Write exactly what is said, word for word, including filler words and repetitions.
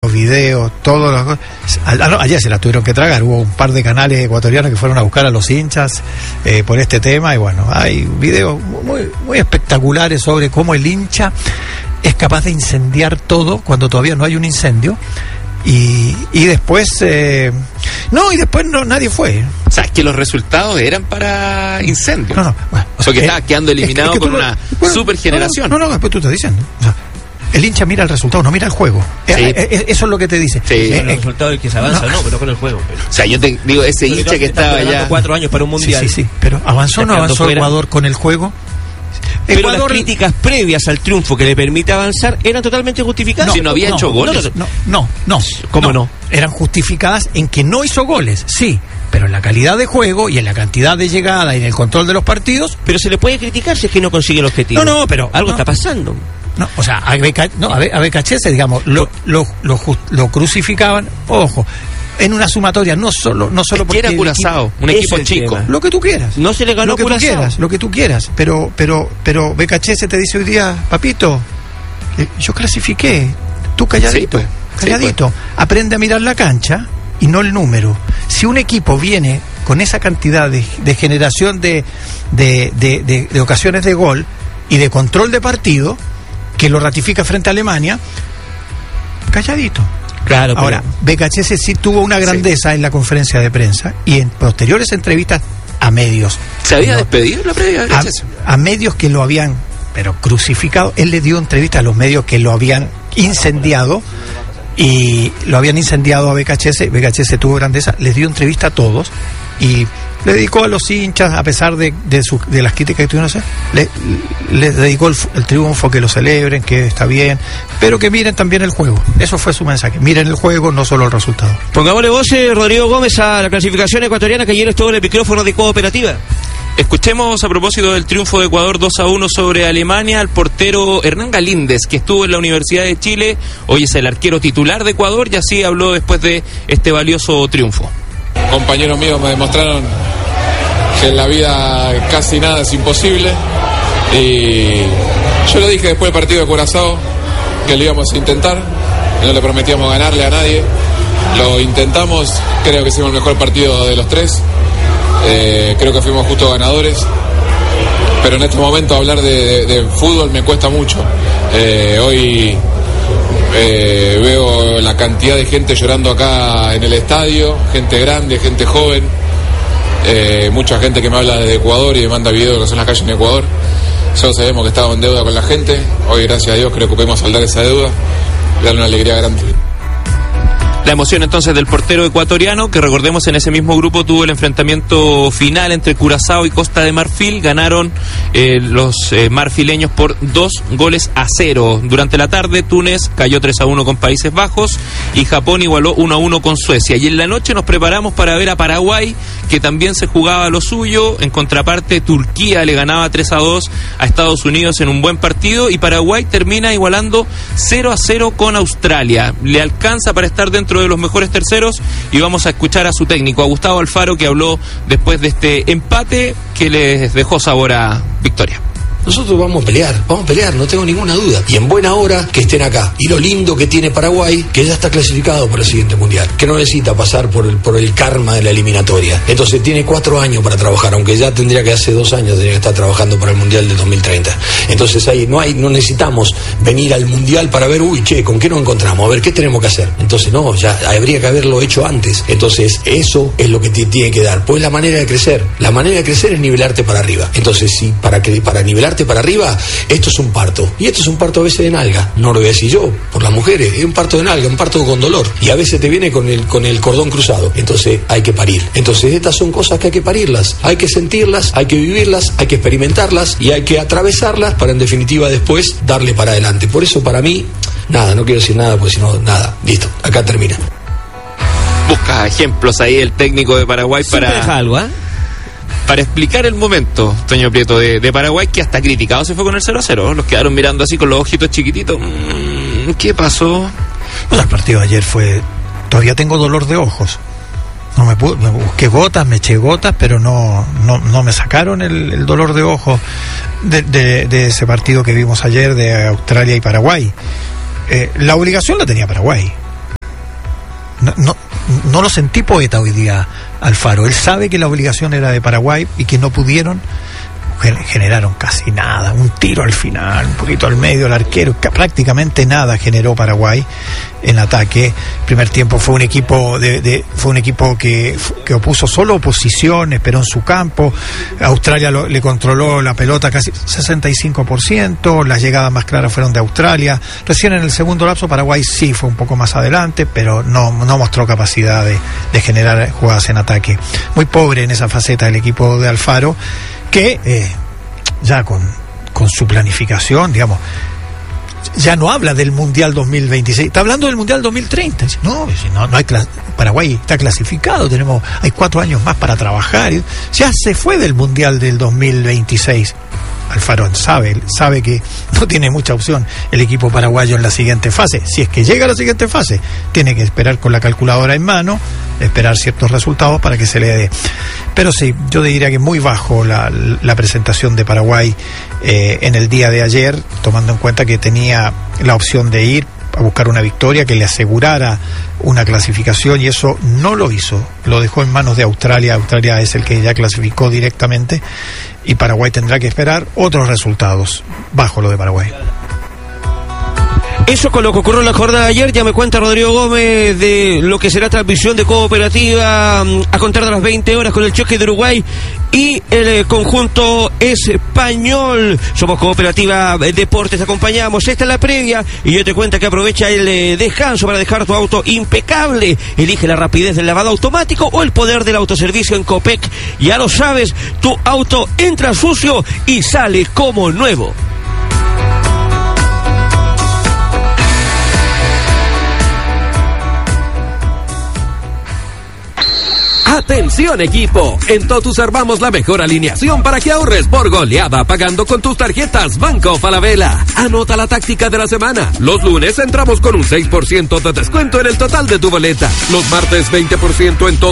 videos, todos los... Ayer se la tuvieron que tragar, hubo un par de canales ecuatorianos que fueron a buscar a los hinchas eh, por este tema, y bueno, hay videos muy, muy espectaculares sobre cómo el hincha es capaz de incendiar todo cuando todavía no hay un incendio. Y, y después eh, no, y después no, nadie fue. O sea, es que los resultados eran para incendios. No, no, bueno, o sea, porque eh, estaba quedando eliminado es que, es que con tú, una bueno, super generación. No, no, no, después tú estás diciendo. O sea, el hincha mira el resultado, no mira el juego. Sí. Eh, eh, eso es lo que te dice. Sí. Eh, el resultado es que se avanza, no, no, pero con el juego. Pero. O sea, yo te digo, ese pero hincha que estaba ya cuatro años para un mundial. Sí, sí, sí. Pero avanzó o no avanzó fuera. Ecuador con el juego. Pero Ecuador... las críticas previas al triunfo que le permite avanzar eran totalmente justificadas. No, si no había no, hecho goles. No, no, no. ¿Cómo no? no? Eran justificadas en que no hizo goles, sí, pero en la calidad de juego y en la cantidad de llegada y en el control de los partidos. Pero se le puede criticar si es que no consigue el objetivo. No, no, pero algo no, está pasando. No, o sea, a Beca, no, a Becachese, digamos, lo, lo, lo, lo crucificaban, ojo, en una sumatoria, no solo, no solo porque era Curazao, un equipo chico. Tema. Lo que tú quieras. No se le ganó lo que Curazao. tú quieras, lo que tú quieras, pero, pero, pero Becachese te dice hoy día, papito, eh, yo clasifiqué, tú calladito, sí, pues, calladito, sí, pues. Aprende a mirar la cancha y no el número. Si un equipo viene con esa cantidad de, de generación de, de, de, de, de ocasiones de gol y de control de partido, que lo ratifica frente a Alemania, calladito. Claro, pero... Ahora, Becachese sí tuvo una grandeza sí. en la conferencia de prensa y en posteriores entrevistas a medios. ¿Se había no, despedido la previa de a, a medios que lo habían, pero crucificado. Él le dio entrevista a los medios que lo habían incendiado y lo habían incendiado a Becachese. Becachese tuvo grandeza, les dio entrevista a todos y le dedicó a los hinchas, a pesar de, de, su, de las críticas que tuvieron, no sé, le, les dedicó el, el triunfo, que lo celebren, que está bien, pero que miren también el juego. Eso fue su mensaje, miren el juego, no solo el resultado. Pongámosle voces, Rodrigo Gómez, a la clasificación ecuatoriana, que ayer estuvo en el micrófono de Cooperativa. Escuchemos a propósito del triunfo de Ecuador dos a uno sobre Alemania al portero Hernán Galíndez, que estuvo en la Universidad de Chile, hoy es el arquero titular de Ecuador y así habló después de este valioso triunfo. Compañeros míos me demostraron que en la vida casi nada es imposible y yo lo dije después del partido de Curazao que lo íbamos a intentar, no le prometíamos ganarle a nadie, lo intentamos, creo que hicimos el mejor partido de los tres, eh, creo que fuimos justos ganadores, pero en este momento hablar de, de, de fútbol me cuesta mucho. eh, hoy Eh, veo la cantidad de gente llorando acá en el estadio, gente grande, gente joven, eh, mucha gente que me habla desde Ecuador y me manda videos que son las calles en Ecuador. Nosotros sabemos que estábamos en deuda con la gente, hoy gracias a Dios creo que pudimos saldar esa deuda y darle una alegría grande. La emoción entonces del portero ecuatoriano, que recordemos en ese mismo grupo tuvo el enfrentamiento final entre Curazao y Costa de Marfil. Ganaron eh, los eh, marfileños por dos goles a cero. Durante la tarde Túnez cayó tres a uno con Países Bajos y Japón igualó uno a uno con Suecia. Y en la noche nos preparamos para ver a Paraguay, que también se jugaba lo suyo. En contraparte, Turquía le ganaba tres a dos a Estados Unidos en un buen partido y Paraguay termina igualando cero a cero con Australia. Le alcanza para estar dentro de los mejores terceros y vamos a escuchar a su técnico, a Gustavo Alfaro, que habló después de este empate que les dejó sabor a victoria. Nosotros vamos a pelear, vamos a pelear, no tengo ninguna duda. Y en buena hora que estén acá. Y lo lindo que tiene Paraguay, que ya está clasificado para el siguiente mundial, que no necesita pasar por el, por el karma de la eliminatoria. Entonces tiene cuatro años para trabajar, aunque ya tendría que hace dos años tendría que estar trabajando para el mundial de dos mil treinta. Entonces ahí no hay, no necesitamos venir al mundial para ver, uy, che, ¿con qué nos encontramos? A ver, ¿qué tenemos que hacer? Entonces no, ya habría que haberlo hecho antes. Entonces eso es lo que te tiene que dar. Pues la manera de crecer. La manera de crecer es nivelarte para arriba. Entonces si para, que, para nivelarte para arriba, esto es un parto, y esto es un parto a veces de nalga, no lo voy a decir yo, por las mujeres, es un parto de nalga, un parto con dolor, y a veces te viene con el, con el cordón cruzado, entonces hay que parir. Entonces estas son cosas que hay que parirlas, hay que sentirlas, hay que vivirlas, hay que experimentarlas, y hay que atravesarlas para en definitiva después darle para adelante. Por eso para mí, nada, no quiero decir nada, porque si no, nada, listo, acá termina. Busca ejemplos ahí el técnico de Paraguay para... deja algo, ¿eh? Para explicar el momento, Toño Prieto, de, de Paraguay, que hasta criticado se fue con el cero a cero. Los quedaron mirando así con los ojitos chiquititos. Mm, ¿Qué pasó? Bueno, el partido de ayer fue... Todavía tengo dolor de ojos. No me, pude, me busqué gotas, me eché gotas, pero no, no, no me sacaron el, el dolor de ojos de, de, de ese partido que vimos ayer de Australia y Paraguay. Eh, la obligación la tenía Paraguay. no, no, no lo sentí poeta hoy día Alfaro. Él sabe que la obligación era de Paraguay y que no pudieron, generaron casi nada, un tiro al final, un poquito al medio, el arquero, prácticamente nada generó Paraguay en ataque. Primer tiempo fue un equipo de, de fue un equipo que, que opuso solo oposición, esperó en su campo. Australia lo, le controló la pelota casi sesenta y cinco por ciento, las llegadas más claras fueron de Australia. Recién en el segundo lapso Paraguay sí fue un poco más adelante, pero no, no mostró capacidad de, de generar jugadas en ataque. Muy pobre en esa faceta el equipo de Alfaro, que eh, ya con, con su planificación, digamos, ya no habla del Mundial dos mil veintiséis, está hablando del Mundial dos mil treinta. No, no, no hay clas- Paraguay está clasificado, tenemos hay cuatro años más para trabajar, ya se fue del Mundial del dos mil veintiséis. Alfaro sabe, sabe que no tiene mucha opción el equipo paraguayo en la siguiente fase. Si es que llega a la siguiente fase, tiene que esperar con la calculadora en mano, esperar ciertos resultados para que se le dé. Pero sí, yo diría que muy bajo la, la presentación de Paraguay eh, en el día de ayer, tomando en cuenta que tenía la opción de ir a buscar una victoria que le asegurara una clasificación, y eso no lo hizo, lo dejó en manos de Australia. Australia es el que ya clasificó directamente y Paraguay tendrá que esperar otros resultados bajo lo de Paraguay. Eso con lo que ocurrió en la jornada de ayer. Ya me cuenta Rodrigo Gómez de lo que será transmisión de Cooperativa a contar de las veinte horas con el choque de Uruguay y el eh, conjunto español. Somos Cooperativa Deportes, acompañamos. Esta es la previa y yo te cuento que aprovecha el eh, descanso para dejar tu auto impecable. Elige la rapidez del lavado automático o el poder del autoservicio en Copec. Ya lo sabes, tu auto entra sucio y sale como nuevo. Atención equipo, en Totus armamos la mejor alineación para que ahorres por goleada pagando con tus tarjetas Banco Falabella. Anota la táctica de la semana. Los lunes entramos con un seis por ciento de descuento en el total de tu boleta. Los martes veinte por ciento en todo.